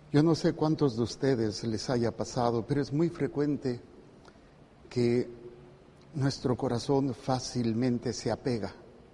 Yo no sé cuántos de ustedes les haya pasado, pero es muy frecuente que nuestro corazón fácilmente se apega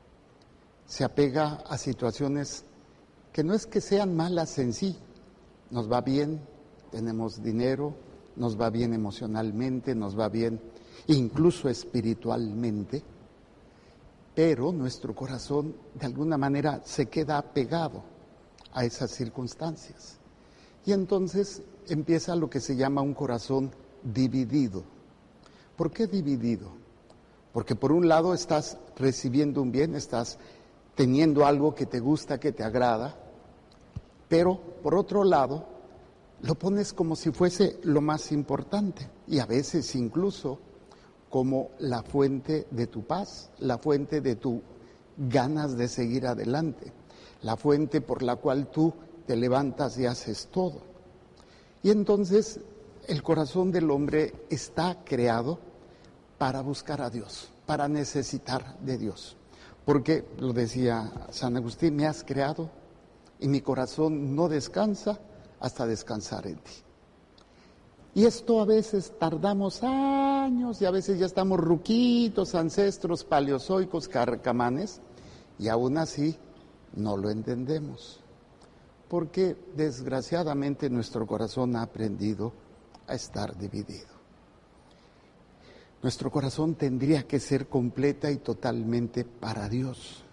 a situaciones que no es que sean malas en sí. Nos va bien, tenemos dinero, nos va bien emocionalmente, nos va bien incluso espiritualmente, pero nuestro corazón de alguna manera se queda apegado a esas circunstancias. Y entonces empieza lo que se llama un corazón dividido. ¿Por qué dividido? Porque por un lado estás recibiendo un bien, estás teniendo algo que te gusta, que te agrada, pero por otro lado lo pones como si fuese lo más importante y a veces incluso como la fuente de tu paz, la fuente de tu ganas de seguir adelante, la fuente por la cual tú te levantas y haces todo. Y entonces el corazón del hombre está creado para buscar a Dios, para necesitar de Dios. Porque, lo decía San Agustín, me has creado y mi corazón no descansa hasta descansar en ti. Y esto a veces tardamos años y a veces ya estamos ruquitos, ancestros paleozoicos, carcamanes, y aún así no lo entendemos. Porque desgraciadamente nuestro corazón ha aprendido a estar dividido. Nuestro corazón tendría que ser completa y totalmente para Dios.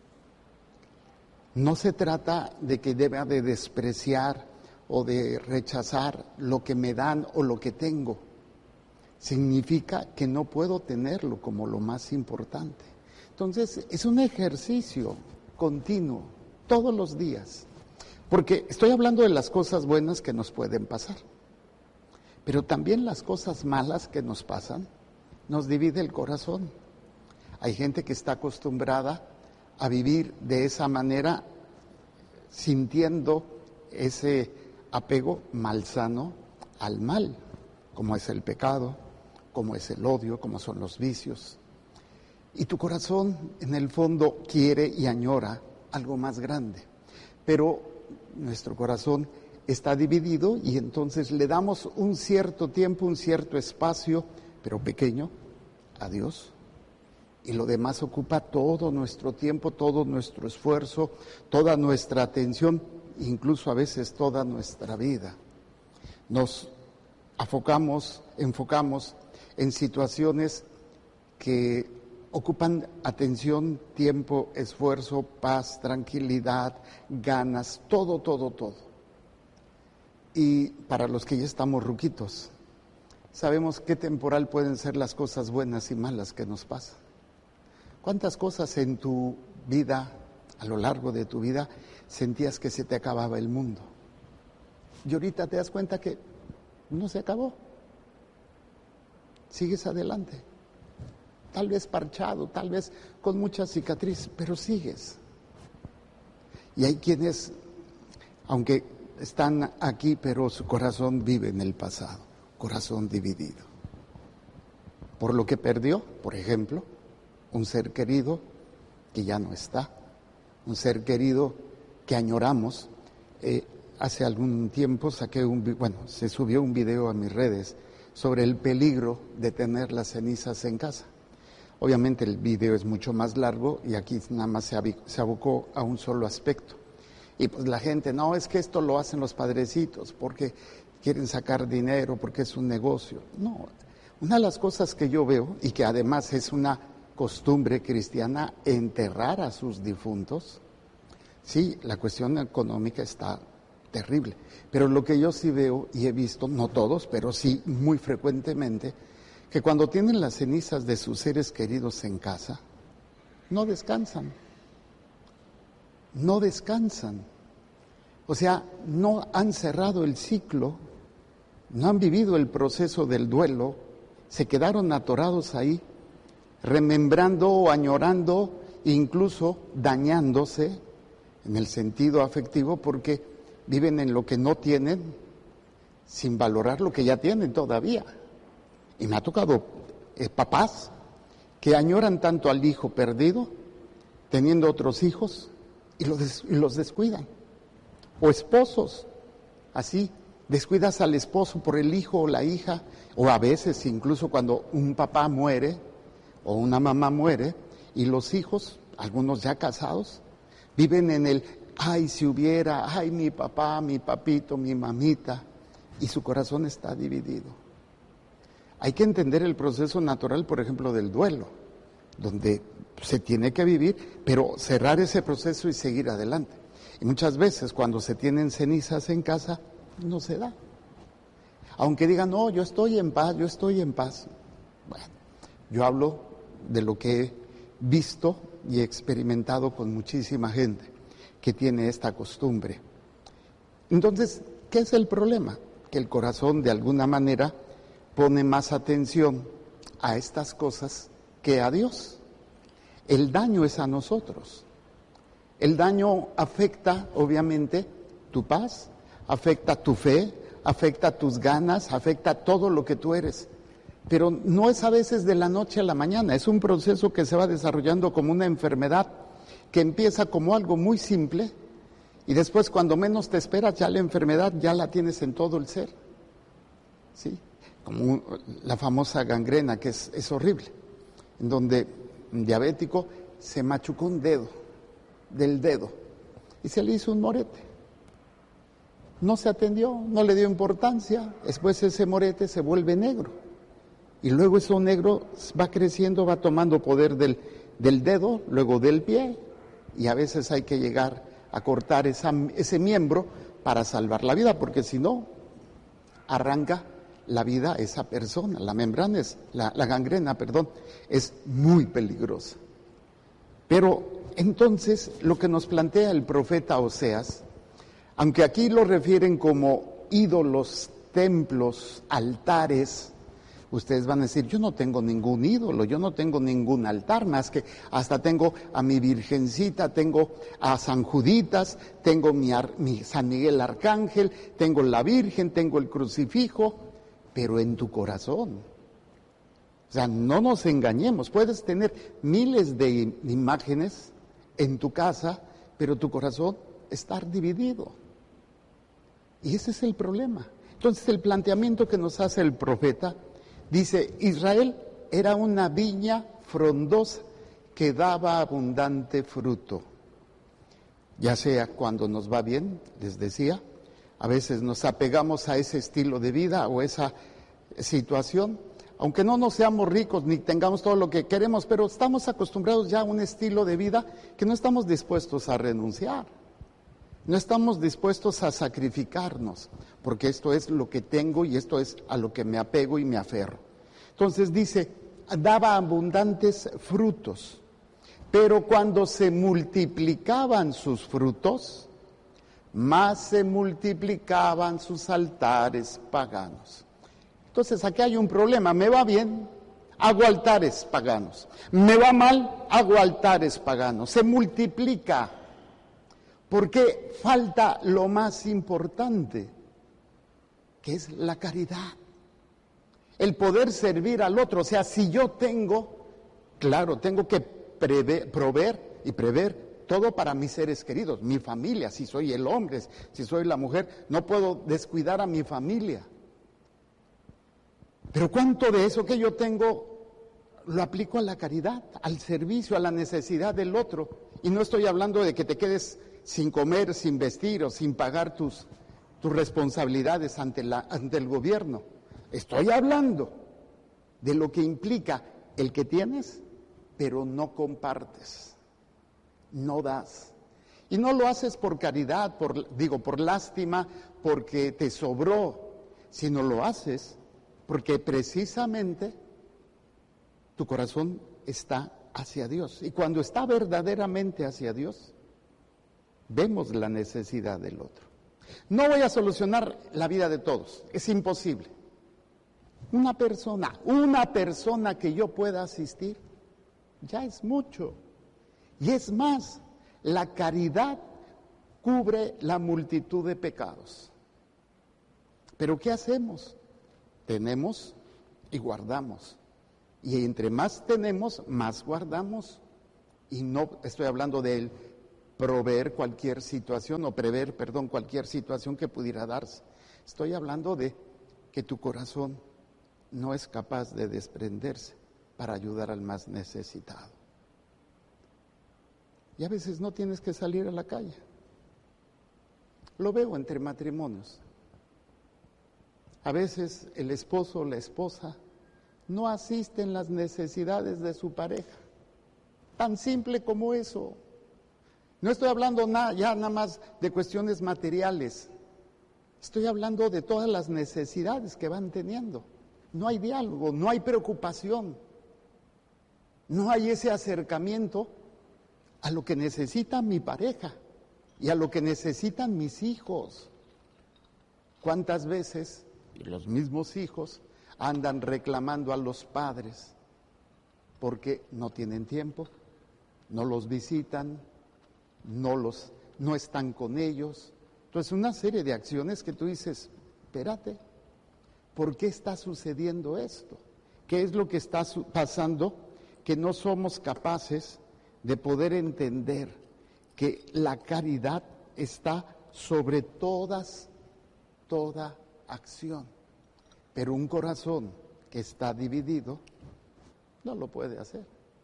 No se trata de que deba de despreciar o de rechazar lo que me dan o lo que tengo. Significa que no puedo tenerlo como lo más importante. Entonces, es un ejercicio continuo, todos los días. Porque estoy hablando de las cosas buenas que nos pueden pasar, pero también las cosas malas que nos pasan nos divide el corazón. Hay gente que está acostumbrada a vivir de esa manera, sintiendo ese apego malsano al mal, como es el pecado, como es el odio, como son los vicios. Y tu corazón, en el fondo, quiere y añora algo más grande, pero nuestro corazón está dividido y entonces le damos un cierto tiempo, un cierto espacio, pero pequeño, a Dios. Y lo demás ocupa todo nuestro tiempo, todo nuestro esfuerzo, toda nuestra atención, incluso a veces toda nuestra vida. Nos enfocamos en situaciones que ocupan atención, tiempo, esfuerzo, paz, tranquilidad, ganas, todo. Y para los que ya estamos ruquitos, sabemos qué temporal pueden ser las cosas buenas y malas que nos pasan. ¿Cuántas cosas en tu vida, a lo largo de tu vida, sentías que se te acababa el mundo? Y ahorita te das cuenta que no se acabó. Sigues adelante. Tal vez parchado, tal vez con mucha cicatriz, pero sigues. Y hay quienes, aunque están aquí, pero su corazón vive en el pasado, corazón dividido. Por lo que perdió, por ejemplo, un ser querido que ya no está, un ser querido que añoramos. Hace algún tiempo se subió un video a mis redes sobre el peligro de tener las cenizas en casa. Obviamente el video es mucho más largo y aquí nada más se abocó a un solo aspecto. Y pues la gente, no, es que esto lo hacen los padrecitos porque quieren sacar dinero, porque es un negocio. No, una de las cosas que yo veo y que además es una costumbre cristiana, enterrar a sus difuntos. Sí, la cuestión económica está terrible, pero lo que yo sí veo y he visto, no todos, pero sí muy frecuentemente, que cuando tienen las cenizas de sus seres queridos en casa, no descansan. O sea, no han cerrado el ciclo, no han vivido el proceso del duelo, se quedaron atorados ahí, remembrando o añorando, incluso dañándose en el sentido afectivo, porque viven en lo que no tienen, sin valorar lo que ya tienen todavía. Y me ha tocado papás que añoran tanto al hijo perdido, teniendo otros hijos, y los descuidan. O esposos así, descuidas al esposo por el hijo o la hija, o a veces incluso cuando un papá muere o una mamá muere y los hijos, algunos ya casados, viven en el, ay, si hubiera, ay, mi papá, mi papito, mi mamita, y su corazón está dividido. Hay que entender el proceso natural, por ejemplo, del duelo, donde se tiene que vivir, pero cerrar ese proceso y seguir adelante. Y muchas veces cuando se tienen cenizas en casa, no se da. Aunque digan, no, yo estoy en paz, yo estoy en paz. Bueno, yo hablo de lo que he visto y experimentado con muchísima gente que tiene esta costumbre. Entonces, ¿qué es el problema? Que el corazón de alguna manera pone más atención a estas cosas que a Dios. El daño es a nosotros. El daño afecta, obviamente, tu paz, afecta tu fe, afecta tus ganas, afecta todo lo que tú eres. Pero no es a veces de la noche a la mañana, es un proceso que se va desarrollando como una enfermedad que empieza como algo muy simple y después cuando menos te esperas ya la enfermedad ya la tienes en todo el ser. ¿Sí? Como la famosa gangrena que es horrible, en donde un diabético se machucó un dedo, del dedo, y se le hizo un morete. No se atendió, no le dio importancia, después ese morete se vuelve negro. Y luego eso negro va creciendo, va tomando poder del dedo, luego del pie, y a veces hay que llegar a cortar ese miembro para salvar la vida, porque si no, arranca la vida a esa persona. La membrana la gangrena, es muy peligrosa. Pero entonces lo que nos plantea el profeta Oseas, aunque aquí lo refieren como ídolos, templos, altares, ustedes van a decir, yo no tengo ningún ídolo, yo no tengo ningún altar, más que hasta tengo a mi Virgencita, tengo a San Juditas, tengo mi San Miguel Arcángel, tengo la Virgen, tengo el crucifijo, pero en tu corazón. O sea, no nos engañemos, puedes tener miles de imágenes en tu casa, pero tu corazón está dividido. Y ese es el problema. Entonces el planteamiento que nos hace el profeta dice, Israel era una viña frondosa que daba abundante fruto. Ya sea cuando nos va bien, les decía, a veces nos apegamos a ese estilo de vida o esa situación, aunque no seamos ricos ni tengamos todo lo que queremos, pero estamos acostumbrados ya a un estilo de vida que no estamos dispuestos a renunciar. No estamos dispuestos a sacrificarnos, porque esto es lo que tengo y esto es a lo que me apego y me aferro. Entonces dice, daba abundantes frutos, pero cuando se multiplicaban sus frutos, más se multiplicaban sus altares paganos. Entonces aquí hay un problema, me va bien, hago altares paganos, me va mal, hago altares paganos, se multiplica. Porque falta lo más importante, que es la caridad. El poder servir al otro. O sea, si yo tengo, claro, tengo que proveer y prever todo para mis seres queridos, mi familia, si soy el hombre, si soy la mujer, no puedo descuidar a mi familia. Pero ¿cuánto de eso que yo tengo lo aplico a la caridad, al servicio, a la necesidad del otro? Y no estoy hablando de que te quedes sin comer, sin vestir o sin pagar tus responsabilidades ante el gobierno. Estoy hablando de lo que implica el que tienes, pero no compartes, no das. Y no lo haces por caridad, por lástima, porque te sobró, sino lo haces porque precisamente tu corazón está hacia Dios. Y cuando está verdaderamente hacia Dios, vemos la necesidad del otro. No voy a solucionar la vida de todos, es imposible. Una persona que yo pueda asistir, ya es mucho. Y es más, la caridad cubre la multitud de pecados. Pero ¿qué hacemos? Tenemos y guardamos. Y entre más tenemos, más guardamos. Y no estoy hablando del prever cualquier situación cualquier situación que pudiera darse. Estoy hablando de que tu corazón no es capaz de desprenderse para ayudar al más necesitado. Y a veces no tienes que salir a la calle. Lo veo entre matrimonios. A veces el esposo o la esposa no asisten las necesidades de su pareja. Tan simple como eso. No estoy hablando ya nada más de cuestiones materiales. Estoy hablando de todas las necesidades que van teniendo. No hay diálogo, no hay preocupación. No hay ese acercamiento a lo que necesita mi pareja y a lo que necesitan mis hijos. ¿Cuántas veces los mismos hijos andan reclamando a los padres porque no tienen tiempo, no los visitan, no están con ellos? Entonces, una serie de acciones que tú dices, espérate, ¿por qué está sucediendo esto? ¿Qué es lo que está pasando? Que no somos capaces de poder entender que la caridad está sobre toda acción. Pero un corazón que está dividido no lo puede hacer.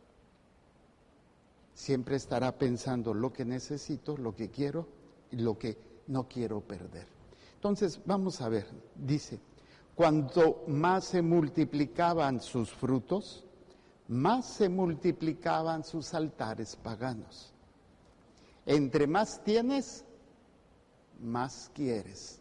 Siempre estará pensando lo que necesito, lo que quiero y lo que no quiero perder. Entonces, vamos a ver, dice, cuanto más se multiplicaban sus frutos, más se multiplicaban sus altares paganos. Entre más tienes, más quieres.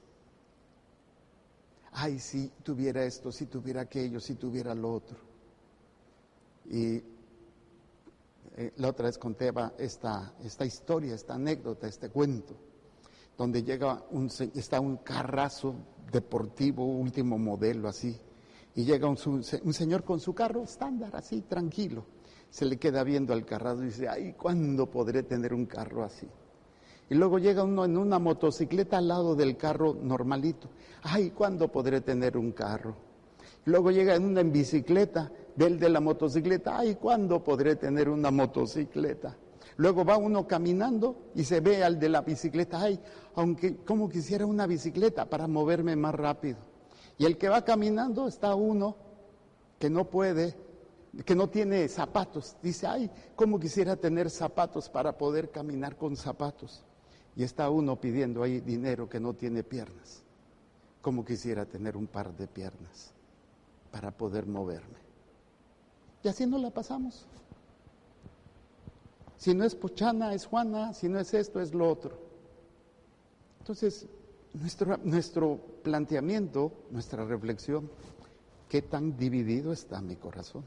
Ay, si tuviera esto, si tuviera aquello, si tuviera lo otro. Y la otra vez conté esta historia, esta anécdota, este cuento, donde está un carrazo deportivo, último modelo, así, y llega un señor con su carro estándar, así, tranquilo. Se le queda viendo al carrazo y dice, ay, ¿cuándo podré tener un carro así? Y luego llega uno en una motocicleta al lado del carro normalito. Ay, ¿cuándo podré tener un carro? Y luego llega en bicicleta, ve el de la motocicleta. Ay, ¿cuándo podré tener una motocicleta? Luego va uno caminando y se ve al de la bicicleta. Ay, aunque como quisiera una bicicleta para moverme más rápido. Y el que va caminando está uno que no puede, que no tiene zapatos. Dice, ay, cómo quisiera tener zapatos para poder caminar con zapatos. Y está uno pidiendo ahí dinero que no tiene piernas. Cómo quisiera tener un par de piernas para poder moverme. Y así nos la pasamos. Si no es Pochana, es Juana, si no es esto, es lo otro. Entonces, nuestro planteamiento, nuestra reflexión, ¿qué tan dividido está mi corazón?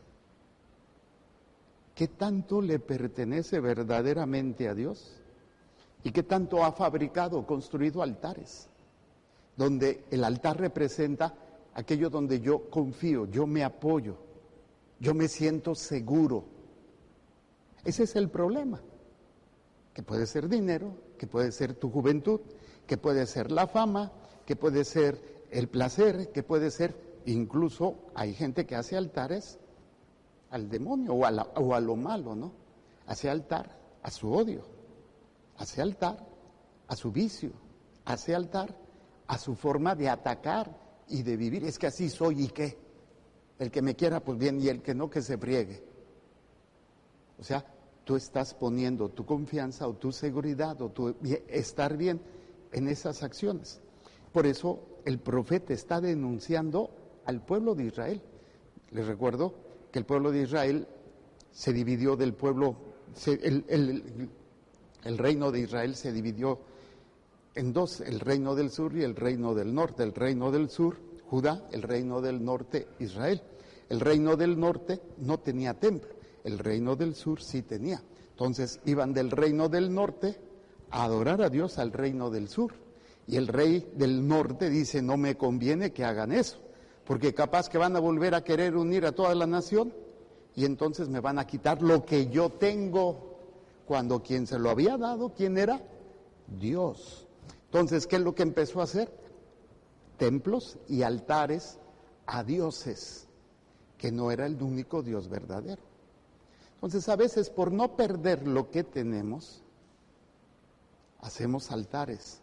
¿Qué tanto le pertenece verdaderamente a Dios? ¿Y qué tanto ha fabricado, construido altares? Donde el altar representa aquello donde yo confío, yo me apoyo, yo me siento seguro. Ese es el problema, que puede ser dinero, que puede ser tu juventud, que puede ser la fama, que puede ser el placer, que puede ser, incluso hay gente que hace altares al demonio o a lo malo, ¿no? Hace altar a su odio, hace altar a su vicio, hace altar a su forma de atacar y de vivir. Es que así soy, ¿y qué? El que me quiera, pues bien, y el que no, que se friegue. O sea, tú estás poniendo tu confianza o tu seguridad o tu estar bien en esas acciones. Por eso el profeta está denunciando al pueblo de Israel. Les recuerdo que el pueblo de Israel se dividió del pueblo, el reino de Israel se dividió en dos, el reino del sur y el reino del norte. El reino del sur, Judá; el reino del norte, Israel. El reino del norte no tenía templo, el reino del sur sí tenía. Entonces iban del reino del norte a adorar a Dios al reino del sur. Y el rey del norte dice, no me conviene que hagan eso, porque capaz que van a volver a querer unir a toda la nación y entonces me van a quitar lo que yo tengo, cuando quien se lo había dado, ¿quién era? Dios. Entonces, ¿qué es lo que empezó a hacer? Templos y altares a dioses, que no era el único Dios verdadero. Entonces, a veces, por no perder lo que tenemos, hacemos altares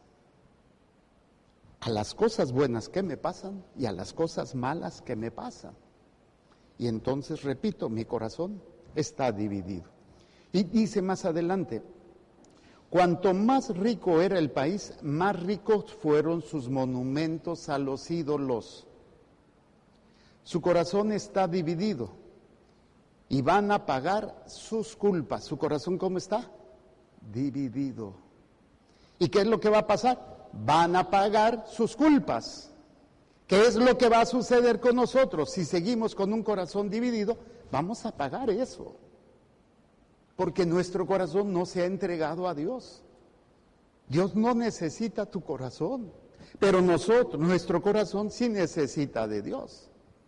a las cosas buenas que me pasan y a las cosas malas que me pasan. Y entonces, repito, mi corazón está dividido. Y dice más adelante, cuanto más rico era el país, más ricos fueron sus monumentos a los ídolos. Su corazón está dividido y van a pagar sus culpas. ¿Su corazón cómo está? Dividido. ¿Y qué es lo que va a pasar? Van a pagar sus culpas. ¿Qué es lo que va a suceder con nosotros? Si seguimos con un corazón dividido, vamos a pagar eso. Porque nuestro corazón no se ha entregado a Dios. Dios no necesita tu corazón, pero nuestro corazón sí necesita de Dios.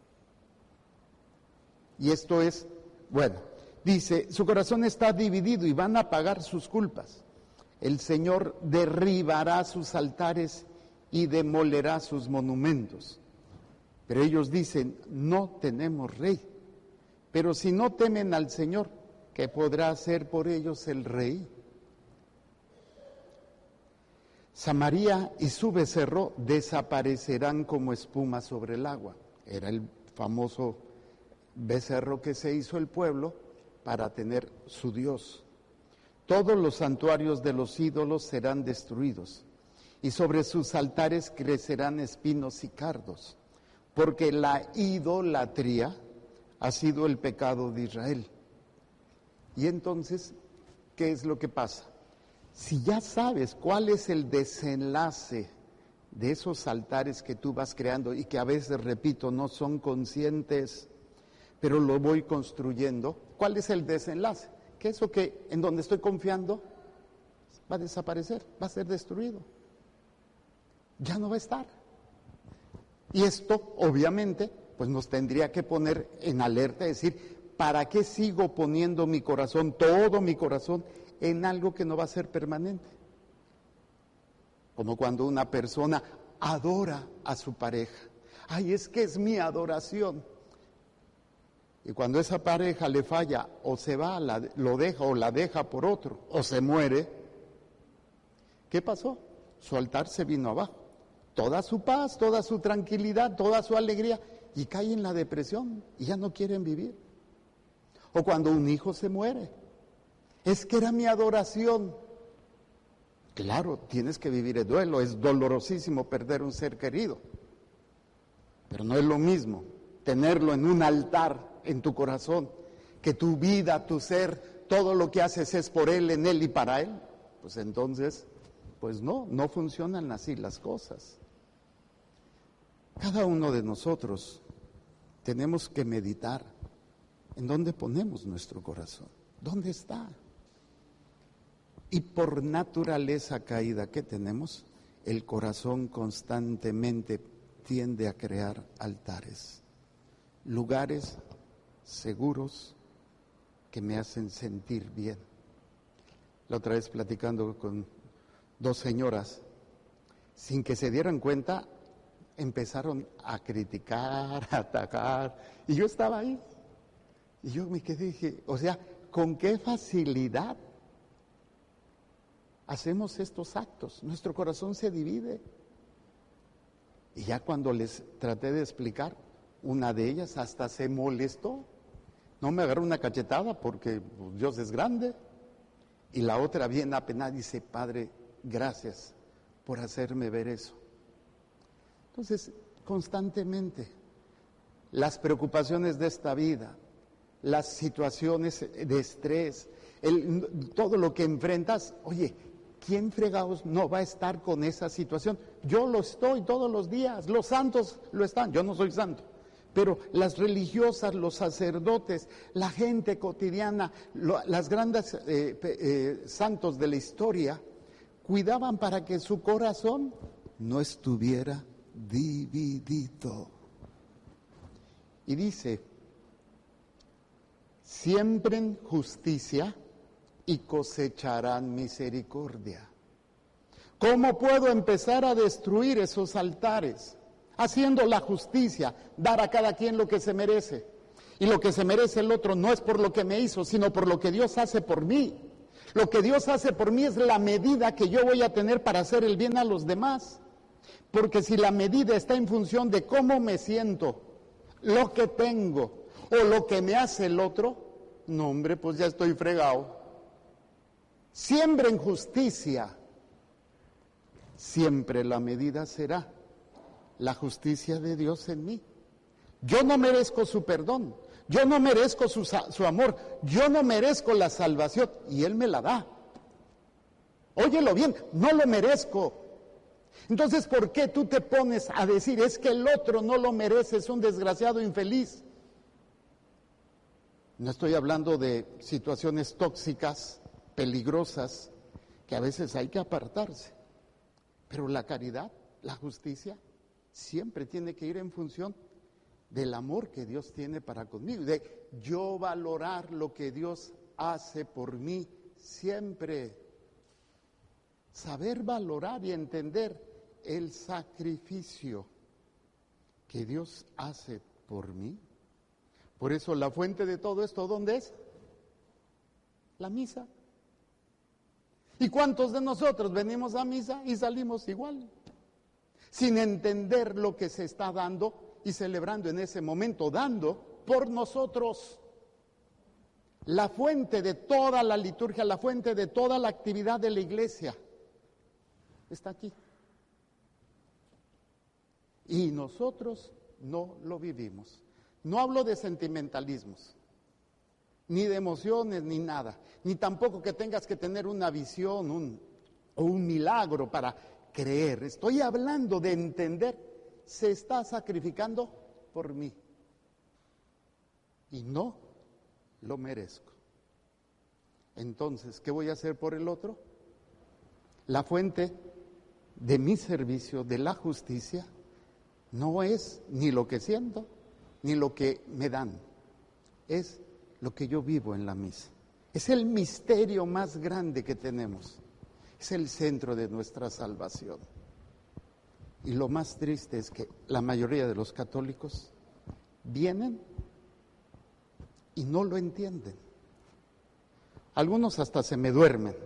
Y esto es, bueno, dice, su corazón está dividido y van a pagar sus culpas. El Señor derribará sus altares y demolerá sus monumentos. Pero ellos dicen, no tenemos rey. Pero si no temen al Señor, ¿qué podrá hacer por ellos el rey? Samaria y su becerro desaparecerán como espuma sobre el agua. Era el famoso becerro que se hizo el pueblo para tener su Dios. Todos los santuarios de los ídolos serán destruidos, y sobre sus altares crecerán espinos y cardos, porque la idolatría ha sido el pecado de Israel. Y entonces, ¿qué es lo que pasa? Si ya sabes cuál es el desenlace de esos altares que tú vas creando y que a veces, repito, no son conscientes, pero lo voy construyendo, ¿cuál es el desenlace? Que eso que en donde estoy confiando va a desaparecer, va a ser destruido. Ya no va a estar. Y esto, obviamente, pues nos tendría que poner en alerta, decir, ¿para qué sigo poniendo mi corazón, todo mi corazón, en algo que no va a ser permanente? Como cuando una persona adora a su pareja. Ay, es que es mi adoración. Y cuando esa pareja le falla, o se va, lo deja o la deja por otro, o se muere, ¿qué pasó? Su altar se vino abajo. Toda su paz, toda su tranquilidad, toda su alegría, y cae en la depresión, y ya no quieren vivir. O cuando un hijo se muere, es que era mi adoración. Claro, tienes que vivir el duelo, es dolorosísimo perder un ser querido, pero no es lo mismo tenerlo en un altar en tu corazón, que tu vida, tu ser, todo lo que haces es por Él, en Él y para Él. Pues entonces, pues no funcionan así las cosas. Cada uno de nosotros tenemos que meditar en dónde ponemos nuestro corazón, dónde está. Y por naturaleza caída que tenemos, el corazón constantemente tiende a crear altares, lugares seguros que me hacen sentir bien. La otra vez platicando con dos señoras, sin que se dieran cuenta, empezaron a criticar, a atacar, y yo estaba ahí. Y yo me quedé y dije, o sea, ¿con qué facilidad hacemos estos actos? Nuestro corazón se divide. Y ya cuando les traté de explicar, una de ellas hasta se molestó. No me agarró una cachetada porque pues, Dios es grande. Y la otra bien apenada dice, Padre, gracias por hacerme ver eso. Entonces, constantemente, las preocupaciones de esta vida, las situaciones de estrés, todo lo que enfrentas, oye, ¿quién fregados no va a estar con esa situación? Yo lo estoy todos los días, los santos lo están, yo no soy santo, pero las religiosas, los sacerdotes, la gente cotidiana, las grandes santos de la historia, cuidaban para que su corazón no estuviera dividido. Y dice, siembren justicia y cosecharán misericordia. ¿Cómo puedo empezar a destruir esos altares? Haciendo la justicia, dar a cada quien lo que se merece. Y lo que se merece el otro no es por lo que me hizo, sino por lo que Dios hace por mí. Lo que Dios hace por mí es la medida que yo voy a tener para hacer el bien a los demás. Porque si la medida está en función de cómo me siento, lo que tengo o lo que me hace el otro, no, hombre, pues ya estoy fregado. Siembren justicia. Siempre la medida será la justicia de Dios en mí. Yo no merezco su perdón, yo no merezco su amor, yo no merezco la salvación y Él me la da. Óyelo bien, no lo merezco. Entonces, ¿por qué tú te pones a decir, es que el otro no lo merece, es un desgraciado infeliz? No estoy hablando de situaciones tóxicas, peligrosas, que a veces hay que apartarse. Pero la caridad, la justicia, siempre tiene que ir en función del amor que Dios tiene para conmigo, de yo valorar lo que Dios hace por mí siempre. Saber valorar y entender el sacrificio que Dios hace por mí. Por eso la fuente de todo esto, ¿dónde es? La misa. ¿Y cuántos de nosotros venimos a misa y salimos igual? Sin entender lo que se está dando y celebrando en ese momento, dando por nosotros. La fuente de toda la liturgia, la fuente de toda la actividad de la iglesia está aquí. Y nosotros no lo vivimos. No hablo de sentimentalismos, ni de emociones, ni nada. Ni tampoco que tengas que tener una visión o un milagro para creer. Estoy hablando de entender, se está sacrificando por mí. Y no lo merezco. Entonces, ¿qué voy a hacer por el otro? La fuente de mi servicio, de la justicia, no es ni lo que siento, ni lo que me dan. Es lo que yo vivo en la misa. Es el misterio más grande que tenemos. Es el centro de nuestra salvación. Y lo más triste es que la mayoría de los católicos vienen y no lo entienden. Algunos hasta se me duermen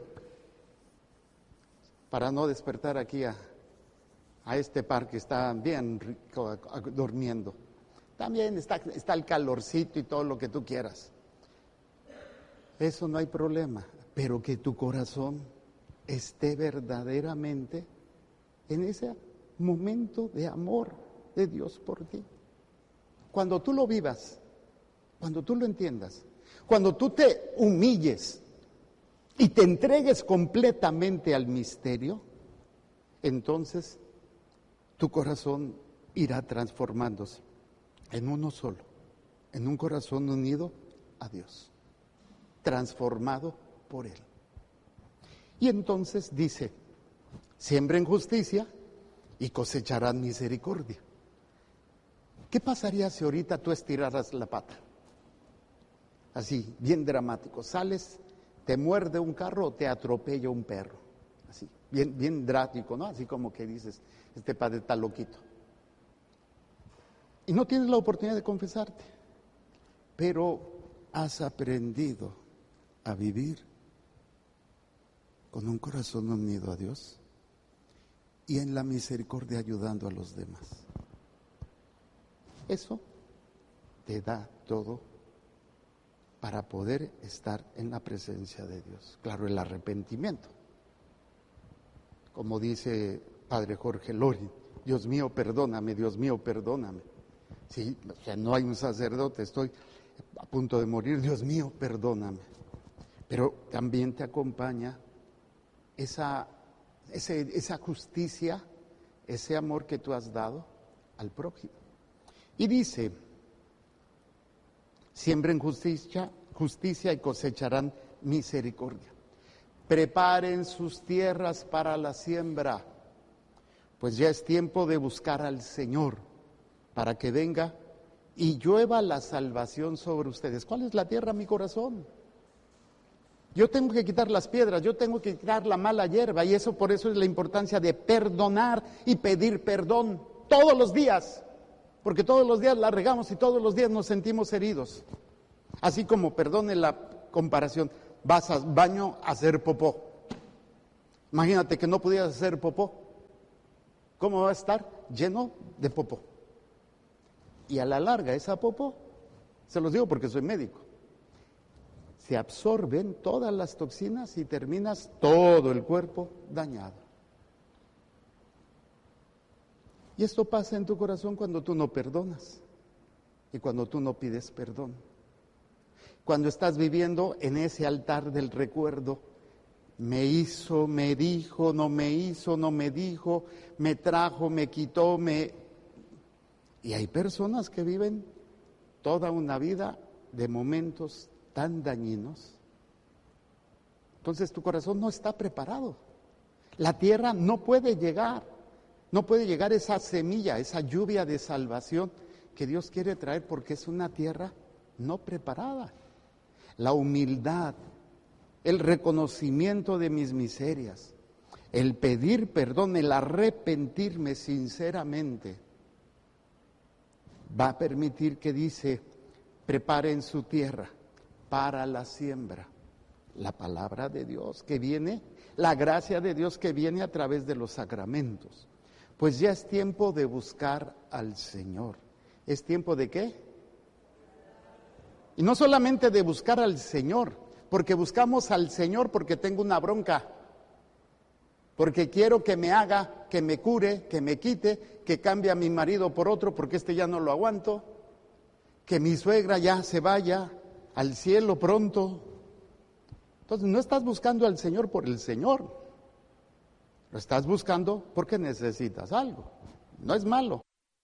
para no despertar aquí a este par que está bien rico durmiendo. También está el calorcito y todo lo que tú quieras. Eso no hay problema, pero que tu corazón esté verdaderamente en ese momento de amor de Dios por ti. Cuando tú lo vivas, cuando tú lo entiendas, cuando tú te humilles y te entregues completamente al misterio, entonces tu corazón irá transformándose en uno solo, en un corazón unido a Dios, transformado por Él. Y entonces dice, siembren justicia y cosecharán misericordia. ¿Qué pasaría si ahorita tú estiraras la pata? Así, bien dramático. Sales, te muerde un carro o te atropella un perro. Así, bien drástico, ¿no? Así como que dices, este padre está loquito. Y no tienes la oportunidad de confesarte, pero has aprendido a vivir con un corazón unido a Dios y en la misericordia ayudando a los demás. Eso te da todo para poder estar en la presencia de Dios. Claro, el arrepentimiento. Como dice Padre Jorge Lori, Dios mío, perdóname, Dios mío, perdóname. Sí, o sea, no hay un sacerdote, estoy a punto de morir, Dios mío, perdóname. Pero también te acompaña esa justicia, ese amor que tú has dado al prójimo. Y dice, siembren justicia y cosecharán misericordia. Preparen sus tierras para la siembra, pues ya es tiempo de buscar al Señor para que venga y llueva la salvación sobre ustedes. ¿Cuál es la tierra? Mi corazón. Yo tengo que quitar las piedras, yo tengo que quitar la mala hierba, y por eso es la importancia de perdonar y pedir perdón todos los días, porque todos los días la regamos y todos los días nos sentimos heridos. Así como, perdone la comparación, vas al baño a hacer popó. Imagínate que no pudieras hacer popó. ¿Cómo va a estar? Lleno de popó. Y a la larga esa popó, se los digo porque soy médico, se absorben todas las toxinas y terminas todo el cuerpo dañado. Y esto pasa en tu corazón cuando tú no perdonas y cuando tú no pides perdón. Cuando estás viviendo en ese altar del recuerdo, me hizo, me dijo, no me hizo, no me dijo, me trajo, me quitó, Y hay personas que viven toda una vida de momentos tan dañinos. Entonces tu corazón no está preparado. La tierra no puede llegar esa semilla, esa lluvia de salvación que Dios quiere traer porque es una tierra no preparada. La humildad, el reconocimiento de mis miserias, el pedir perdón, el arrepentirme sinceramente, va a permitir que dice, preparen su tierra para la siembra. La palabra de Dios que viene, la gracia de Dios que viene a través de los sacramentos. Pues ya es tiempo de buscar al Señor. ¿Es tiempo de qué? Y no solamente de buscar al Señor, porque buscamos al Señor porque tengo una bronca, porque quiero que me haga, que me cure, que me quite, que cambie a mi marido por otro porque este ya no lo aguanto, que mi suegra ya se vaya al cielo pronto. Entonces no estás buscando al Señor por el Señor, lo estás buscando porque necesitas algo, no es malo.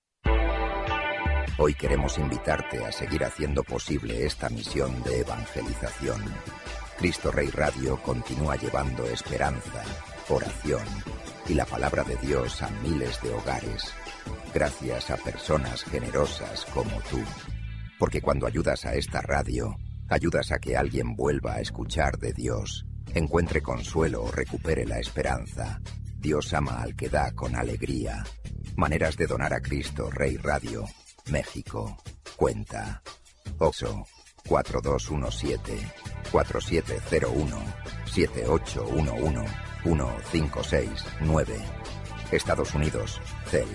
Hoy queremos invitarte a seguir haciendo posible esta misión de evangelización. Cristo Rey Radio continúa llevando esperanza, oración y la palabra de Dios a miles de hogares, gracias a personas generosas como tú. Porque cuando ayudas a esta radio, ayudas a que alguien vuelva a escuchar de Dios, encuentre consuelo o recupere la esperanza. Dios ama al que da con alegría. Maneras de donar a Cristo Rey Radio. México. Cuenta. OXXO 4217-4701-7811-1569. Estados Unidos. CEL.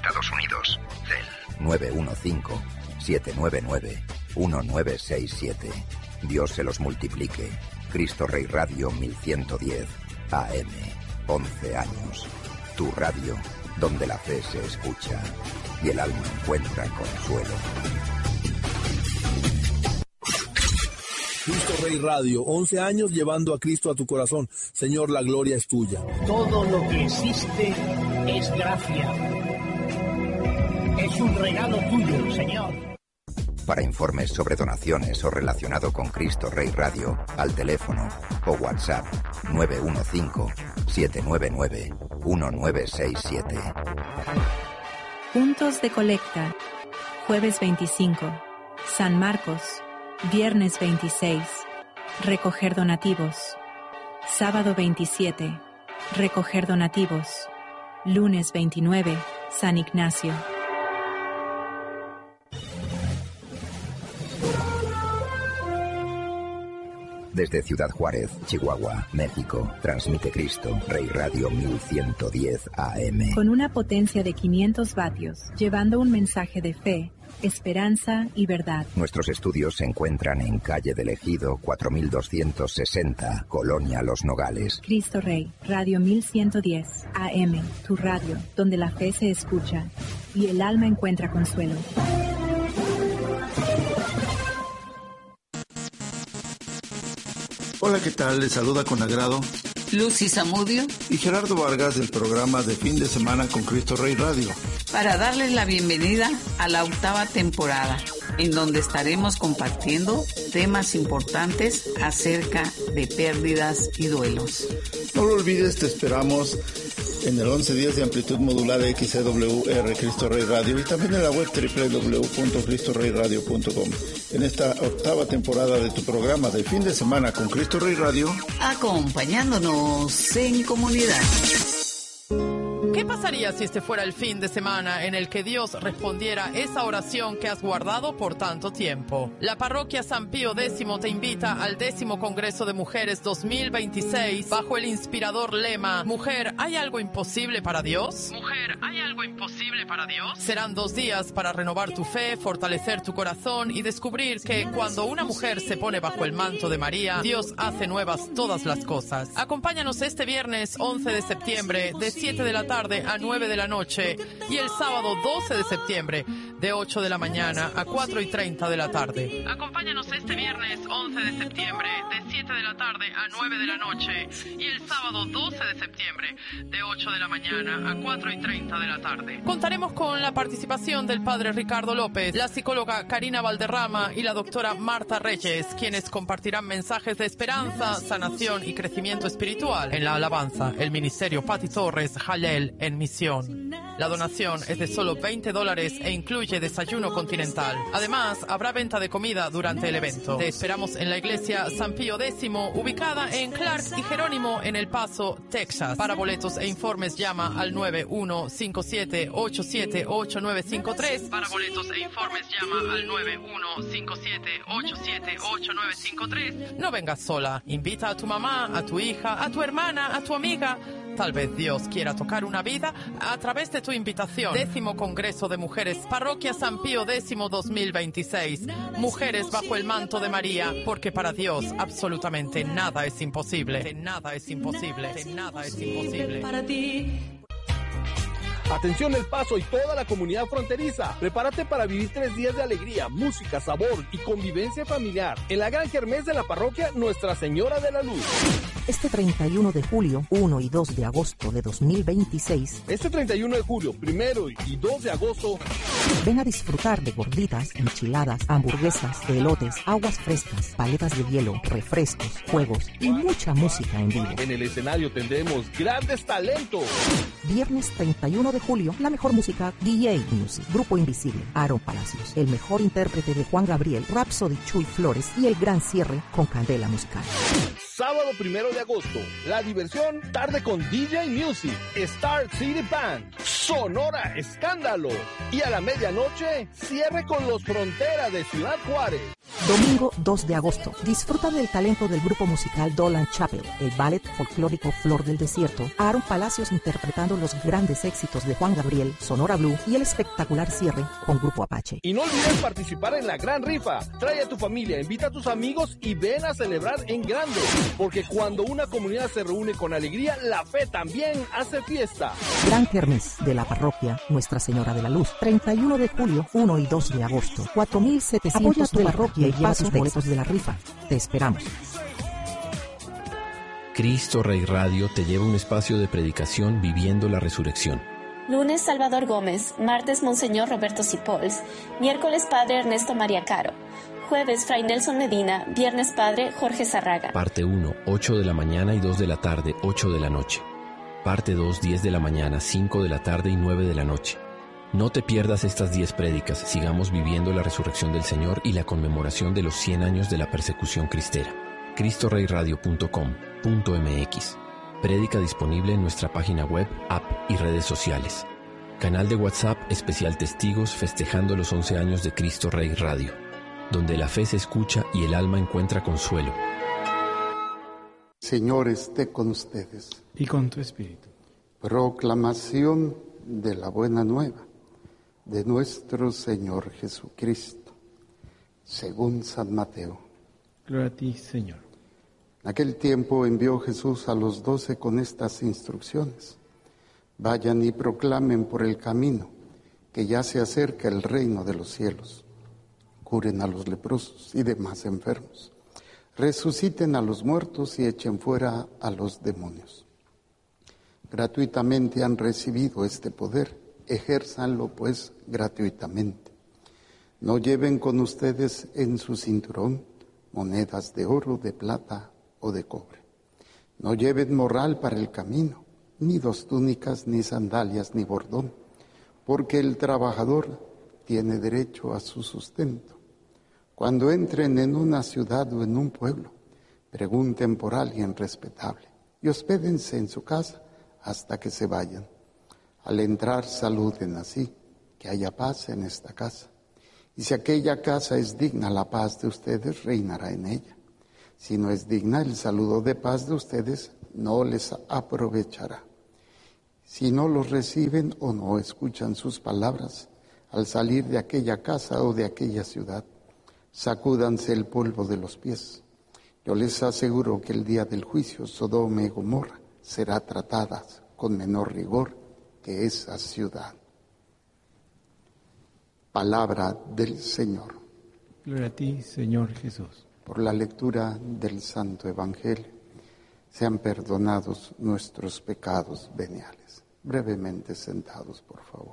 915-799-1967. Dios se los multiplique. Cristo Rey Radio 1110 AM. 11 años. Tu radio, donde la fe se escucha y el alma encuentra consuelo. Cristo Rey Radio, 11 años llevando a Cristo a tu corazón. Señor, la gloria es tuya. Todo lo que existe es gracia. Es un regalo tuyo, Señor. Para informes sobre donaciones o relacionado con Cristo Rey Radio, al teléfono o WhatsApp 915-799-1967. Puntos de colecta. Jueves 25. San Marcos. Viernes 26. Recoger donativos. Sábado 27. Recoger donativos. Lunes 29. San Ignacio. Desde Ciudad Juárez, Chihuahua, México, transmite Cristo Rey Radio 1110 AM. Con una potencia de 500 vatios, llevando un mensaje de fe, esperanza y verdad. Nuestros estudios se encuentran en calle del Ejido 4260, Colonia Los Nogales. Cristo Rey, Radio 1110 AM, tu radio, donde la fe se escucha y el alma encuentra consuelo. Hola, ¿qué tal? Les saluda con agrado Lucy Zamudio y Gerardo Vargas del programa de fin de semana con Cristo Rey Radio, para darles la bienvenida a la 8ª temporada, en donde estaremos compartiendo temas importantes acerca de pérdidas y duelos. No lo olvides, te esperamos en el 11 días de amplitud modulada XCWR Cristo Rey Radio y también en la web www.cristoreyradio.com. En esta 8ª temporada de tu programa de fin de semana con Cristo Rey Radio, acompañándonos en comunidad. ¿Qué pasaría si este fuera el fin de semana en el que Dios respondiera esa oración que has guardado por tanto tiempo? La parroquia San Pío X te invita al 10º Congreso de Mujeres 2026 bajo el inspirador lema «Mujer, ¿hay algo imposible para Dios?». Mujer, ¿hay algo imposible para Dios? Serán 2 días para renovar tu fe, fortalecer tu corazón y descubrir que cuando una mujer se pone bajo el manto de María, Dios hace nuevas todas las cosas. Acompáñanos este viernes 11 de septiembre de 7 de la tarde a 9 de la noche y el sábado 12 de septiembre de 8 de la mañana a 4:30 de la tarde. Acompáñanos este viernes 11 de septiembre de 7 de la tarde a 9 de la noche y el sábado 12 de septiembre de 8 de la mañana a 4:30 de la tarde. Contaremos con la participación del padre Ricardo López, la psicóloga Karina Valderrama y la doctora Marta Reyes, quienes compartirán mensajes de esperanza, sanación y crecimiento espiritual. En la alabanza, el ministerio Pati Torres, Jalel en misión. La donación es de solo $20 e incluye desayuno continental. Además, habrá venta de comida durante el evento. Te esperamos en la iglesia San Pío X, ubicada en Clark y Jerónimo en El Paso, Texas. Para boletos e informes llama al 9157878953. Para boletos e informes llama al 9157878953. No vengas sola. Invita a tu mamá, a tu hija, a tu hermana, a tu amiga. Tal vez Dios quiera tocar una vida a través de tu invitación. 10º Congreso de Mujeres, Parroquia San Pío X 2026. Mujeres bajo el manto de María, porque para Dios absolutamente nada es imposible. Nada es imposible. Nada es imposible. Para ti. Atención El Paso y toda la comunidad fronteriza. Prepárate para vivir 3 días de alegría, música, sabor y convivencia familiar en la gran kermés de la parroquia Nuestra Señora de la Luz. Este 31 de julio, 1 y 2 de agosto de 2026. Este 31 de julio, 1 y 2 de agosto. Ven a disfrutar de gorditas, enchiladas, hamburguesas, elotes, aguas frescas, paletas de hielo, refrescos, juegos y mucha música en vivo. En el escenario tendremos grandes talentos. Viernes 31 de julio, la mejor música, DJ Music, Grupo Invisible, Aaron Palacios, el mejor intérprete de Juan Gabriel, Rhapsody Chuy Flores y el gran cierre con Candela Musical. Sábado 1 de agosto, la diversión tarde con DJ Music, Star City Band, Sonora Escándalo y a la medianoche cierre con los Frontera de Ciudad Juárez. Domingo 2 de agosto, disfruta del talento del grupo musical Dolan Chapel, el ballet folclórico Flor del Desierto, Aaron Palacios interpretando los grandes éxitos de Juan Gabriel, Sonora Blue y el espectacular cierre con Grupo Apache. Y no olvides participar en la gran rifa. Trae a tu familia, invita a tus amigos y ven a celebrar en grande. Porque cuando una comunidad se reúne con alegría, la fe también hace fiesta. Gran kermés de la parroquia Nuestra Señora de la Luz, 31 de julio, 1 y 2 de agosto, 4.700. Apoya tu parroquia y lleva tus boletos de la rifa. Te esperamos. Cristo Rey Radio te lleva a un espacio de predicación viviendo la resurrección. Lunes Salvador Gómez, martes Monseñor Roberto Cipols, miércoles Padre Ernesto María Caro, jueves Fray Nelson Medina, viernes Padre Jorge Zarraga. Parte 1, 8 de la mañana y 2 de la tarde, 8 de la noche. Parte 2, 10 de la mañana, 5 de la tarde y 9 de la noche. No te pierdas estas 10 prédicas, sigamos viviendo la resurrección del Señor y la conmemoración de los 100 años de la persecución cristera. CristoReyRadio.com.mx. Prédica disponible en nuestra página web, app y redes sociales. Canal de WhatsApp especial Testigos festejando los 11 años de Cristo Rey Radio, donde la fe se escucha y el alma encuentra consuelo. Señor esté con ustedes. Y con tu espíritu. Proclamación de la buena nueva de nuestro Señor Jesucristo, según San Mateo. Gloria a ti, Señor. En aquel tiempo envió Jesús a los 12 con estas instrucciones. Vayan y proclamen por el camino que ya se acerca el reino de los cielos. Curen a los leprosos y demás enfermos. Resuciten a los muertos y echen fuera a los demonios. Gratuitamente han recibido este poder, ejérzanlo pues gratuitamente. No lleven con ustedes en su cinturón monedas de oro, de plata o de cobre. No lleven morral para el camino, ni 2 túnicas, ni sandalias, ni bordón, porque el trabajador tiene derecho a su sustento. Cuando entren en una ciudad o en un pueblo, pregunten por alguien respetable y hospédense en su casa hasta que se vayan. Al entrar saluden así, que haya paz en esta casa. Y si aquella casa es digna, la paz de ustedes reinará en ella. Si no es digna, el saludo de paz de ustedes no les aprovechará. Si no los reciben o no escuchan sus palabras, al salir de aquella casa o de aquella ciudad, sacúdanse el polvo de los pies. Yo les aseguro que el día del juicio Sodoma y Gomorra será tratada con menor rigor que esa ciudad. Palabra del Señor. Gloria a ti, Señor Jesús. Por la lectura del Santo Evangelio, sean perdonados nuestros pecados veniales. Brevemente sentados, por favor.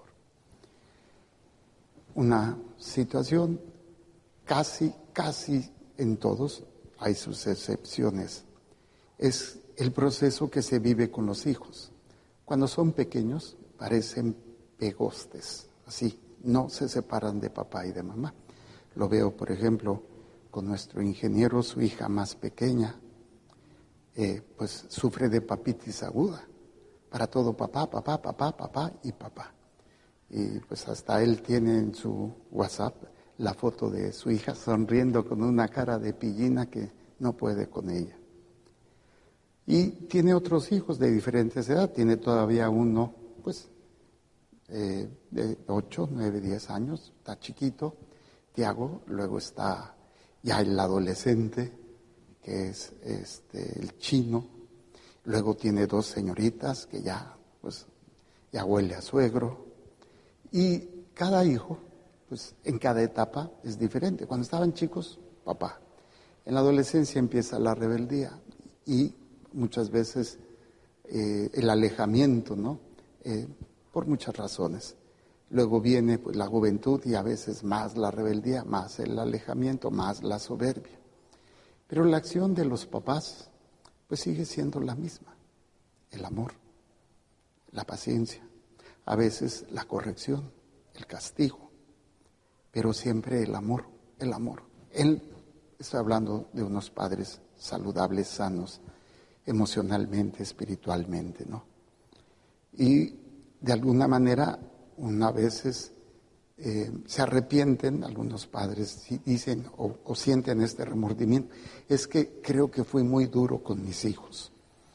Una situación casi en todos, hay sus excepciones, es el proceso que se vive con los hijos. Cuando son pequeños parecen pegostes, así, no se separan de papá y de mamá. Lo veo, por ejemplo, con nuestro ingeniero, su hija más pequeña, pues sufre de papitis aguda. Para todo papá y papá. Y pues hasta él tiene en su WhatsApp la foto de su hija sonriendo con una cara de pillina que no puede con ella. Y tiene otros hijos de diferentes edades. Tiene todavía uno, pues, de 8, 9, 10 años, está chiquito, Tiago. Luego está ya el adolescente, que es el chino. Luego tiene 2 señoritas que ya huele a suegro. Y cada hijo, pues en cada etapa es diferente. Cuando estaban chicos, papá. En la adolescencia empieza la rebeldía y muchas veces el alejamiento, ¿no? Por muchas razones. Luego viene pues la juventud y a veces más la rebeldía, más el alejamiento, más la soberbia. Pero la acción de los papás pues sigue siendo la misma. El amor, la paciencia, a veces la corrección, el castigo, pero siempre el amor. Él está hablando de unos padres saludables, sanos, emocionalmente, espiritualmente, ¿no? Y de alguna manera, a veces se arrepienten, algunos padres dicen o sienten este remordimiento. Es que creo que fui muy duro con mis hijos.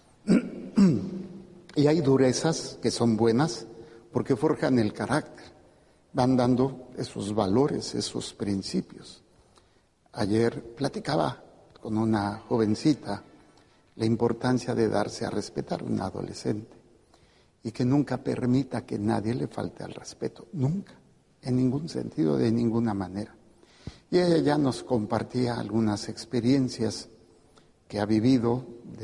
Y hay durezas que son buenas porque forjan el carácter, van dando esos valores, esos principios. Ayer platicaba con una jovencita la importancia de darse a respetar, una adolescente, y que nunca permita que nadie le falte al respeto, nunca, en ningún sentido, de ninguna manera. Y ella ya nos compartía algunas experiencias que ha vivido